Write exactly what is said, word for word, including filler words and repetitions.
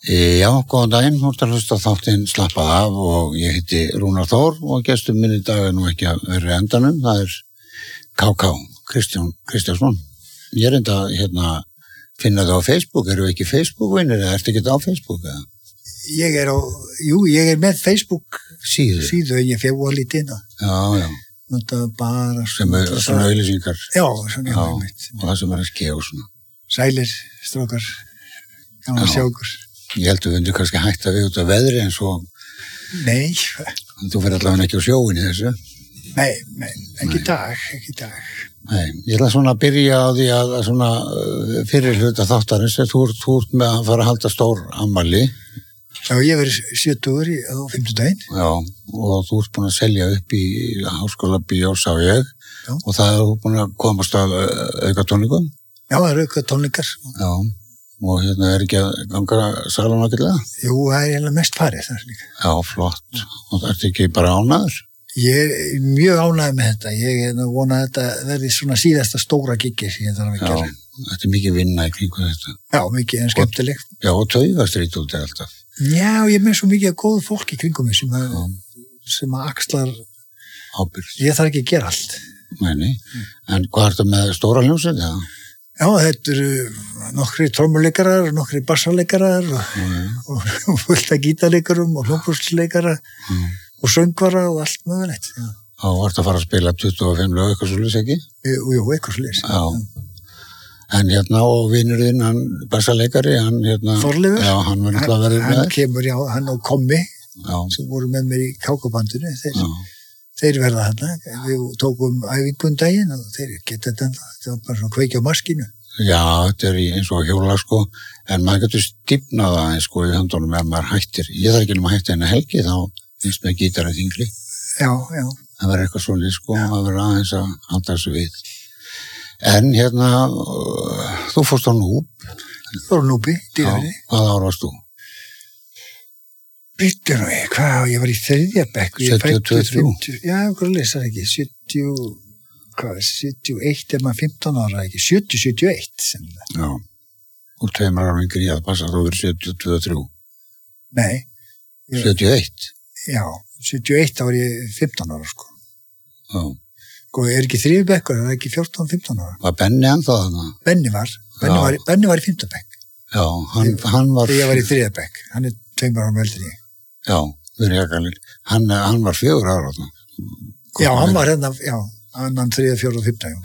Já, góðan daginn, þú ert að hlusta á þáttinn Slappað af og ég heiti Rúnar Þór og gestur minn í dag er nú ekki að vera endanum, það er K K, Kristján Kristjánsson. Ég er enda hérna finna það á Facebook, eru ekki Facebook-vinnir eða ertu ekki á Facebook eða? Ég er á, jú, ég er með Facebook síðu, síðu en ég fjögur að lítið inn á. Já, já. Nota bara sem er svona auðlýsingar. Já, svona já, einmitt. og það sem er að skea og svona. Sælir, strókar, gaman að sjá okkur. Ég held að við undir kannski hætta við út af veðri en svo... Nei. Þú fyrir allavega ekki á sjóin í þessu. Nei, nei, ekki í dag, ekki í dag. Nei, ég ætla svona að byrja á því að, að svona fyrir hluta þáttarins, þú ert, þú ert með að fara að halda stór afmæli. Já, ég verið sjötugur á fimmtudaginn. Já, og þú ert búin að selja upp í Háskóla Bíó, sá ég, já. Og það er búin að komast að auka tónleikum. Já, það er auka tónleikar. Já, og hérna er ekki að ganga salan ágætlega? Jú, það er eiginlega mest farið þar líka. Já, flott. Og það ert ekki bara ánæður? Ég er mjög ánægð með þetta. Ég er að vona að þetta verði svona síðasta stóra giggi sem ég þarf að gera. Já, þetta er mikið vinna í kringu þetta. Já, mikið en skemmtilegt. Já, og taugastrít út er alltaf. Já, ég er með svo mikið góð fólk í kringum mig sem að, sem að axlar ábyrgð. Ég þarf ekki að gera allt. Nei, nei. En hvað er þetta með stóra hljómsveit, já? Já, þetta eru nokkri trommuleikarar, nokkri bassaleikarar og, mm. og, og fullt af gítarleikarum og hljómborðsleikarar mm. og söngvara og allt mögulegt. Já, Já varst að fara að spila tuttugu og fimm lög, eitthvað svolítið ekki? Jú, jú, eitthvað svolítið. Já. En hérna og vinurinn, hann bassaleikari, hann hérna... Þorleifur? Já, hann verður alltaf að vera með. Hann kemur, já, hann og Kommi, já. Sem voru með mér í kákabandinu, þeir, þeir verða þarna. Við tókum æfingundaginn og þeir geta þetta, þetta var bara svona kveikja á maskinu. Já, þetta er eins og hjóla, sko, en maður getur stífnað aðeins, sko, í höndunum ef maður hættir. Ég þarf ekki um að hætta henni helgi, þá finnst með gítarið þingli. Já, já. Það verður eitthvað svolítið, sko, að vera aðeins að halda þessu við. En hérna, þú fórst á Núb. Þú fór á Núbi, dýrafirði. Já, hvað ára varst þú? Býttu nú, hvað, ég var í þriðja bekk. sjötíu og tvö, þrjú. Já, hvað lesa það ekki, sjötíu, hvað er, sjötíu og eitt er maður fimmtán ára, ekki, sjötíu, sjötíu og eitt, sem það. Já, og tveimur ára yngri að passa að þú verið sjötíu og tvö, þrjú. Nei. sjötíu og eitt? Já, sjötíu og eitt, þá var ég fimmtán ára, sko. Já. Sko, er ekki þriðja bekkur, það er ekki fjórtán, fimmtán ára. Var Benni ennþá þarna? Benni var, Benni var, Benni var í fimmta bekk. Já, hann, ég, hann var... Þegar ég var í þriðja bekk, hann er tveimur ára með eldri ég. Já, við erum jakkalinn. Hann, hann var fjögur ára þarna. Já, hann var hérna, já, annan, þriðja, fjóra og fimmta, já.